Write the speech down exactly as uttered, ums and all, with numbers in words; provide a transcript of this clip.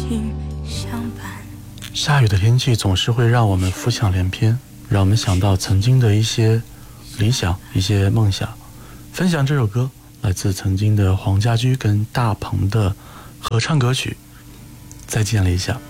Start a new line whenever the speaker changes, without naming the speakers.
情相伴。
下雨的天气总是会让我们浮想联翩，让我们想到曾经的一些理想，一些梦想。分享这首歌来自曾经的黄家驹跟大鹏的合唱歌曲《再见理想》。